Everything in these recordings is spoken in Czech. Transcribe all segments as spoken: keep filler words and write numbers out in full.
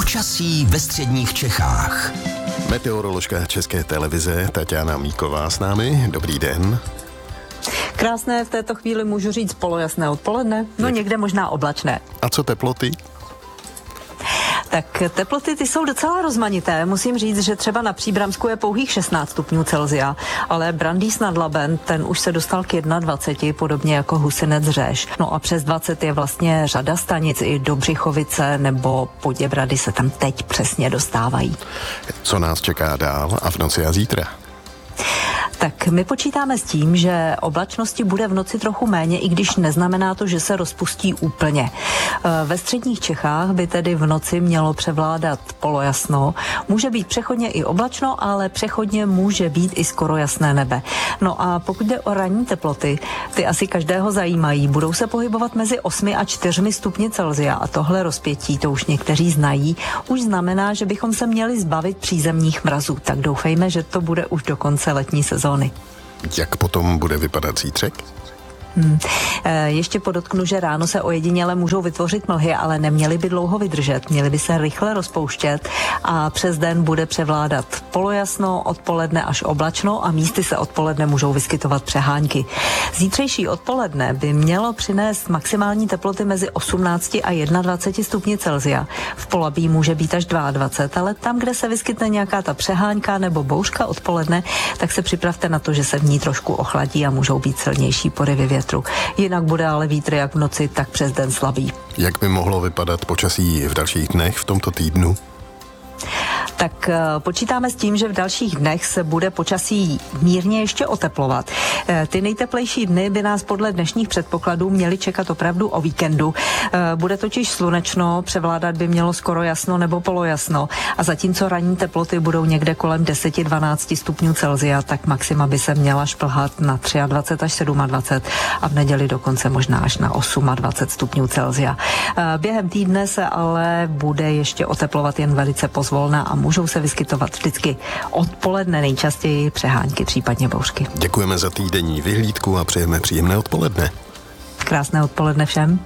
Počasí ve středních Čechách. Meteoroložka České televize Taťána Míková s námi. Dobrý den. Krásné, v této chvíli můžu říct polojasné odpoledne, no někde možná oblačné. A co teploty? Tak teploty ty jsou docela rozmanité. Musím říct, že třeba na Příbramsku je pouhých šestnáct stupňů Celsia, ale Brandýs nad Labem, ten už se dostal k dvaceti jednomu, podobně jako Husinec Řeš. No a přes dvacet je vlastně řada stanic, i Dobřichovice nebo Poděbrady se tam teď přesně dostávají. Co nás čeká dál a v noci a zítra? Tak my počítáme s tím, že oblačnosti bude v noci trochu méně, i když neznamená to, že se rozpustí úplně. Ve středních Čechách by tedy v noci mělo převládat polojasno. Může být přechodně i oblačno, ale přechodně může být i skoro jasné nebe. No a pokud jde o ranní teploty, ty asi každého zajímají. Budou se pohybovat mezi osmi a čtyřmi stupni Celsia a tohle rozpětí, to už někteří znají, už znamená, že bychom se měli zbavit přízemních mrazů. Tak doufejme, že to bude už do konce letní sezóny. Jak potom bude vypadat zítřek? Hmm. E, ještě podotknu, že ráno se ojediněle můžou vytvořit mlhy, ale neměly by dlouho vydržet, měly by se rychle rozpouštět a přes den bude převládat polojasno, odpoledne až oblačno a místy se odpoledne můžou vyskytovat přehánky. Zítřejší odpoledne by mělo přinést maximální teploty mezi osmnácti a dvaceti jednomu stupni Celsia. V Polabí může být až dvacet dva, ale tam, kde se vyskytne nějaká ta přehánka nebo bouřka odpoledne, tak se připravte na to, že se v ní trošku ochladí a můžou být silnější porivy větru. Jinak bude ale vítr jak v noci, tak přes den slabý. Jak by mohlo vypadat počasí v dalších dnech v tomto týdnu? Tak počítáme s tím, že v dalších dnech se bude počasí mírně ještě oteplovat. Ty nejteplejší dny by nás podle dnešních předpokladů měly čekat opravdu o víkendu. Bude totiž slunečno, převládat by mělo skoro jasno nebo polojasno a zatímco ranní teploty budou někde kolem deset až dvanáct stupňů Celsia, tak maxima by se měla šplhat na dvacet tři až dvacet sedm a v neděli dokonce možná až na dvacet osm stupňů Celsia. Během týdne se ale bude ještě oteplovat jen velice pozvolna a můžou se vyskytovat vždycky odpoledne nejčastěji přehánky, případně bouřky. Děkujeme za týdenní vyhlídku a přejeme příjemné odpoledne. Krásné odpoledne všem.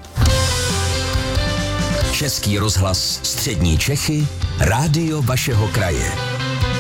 Český rozhlas Střední Čechy, rádio vašeho kraje.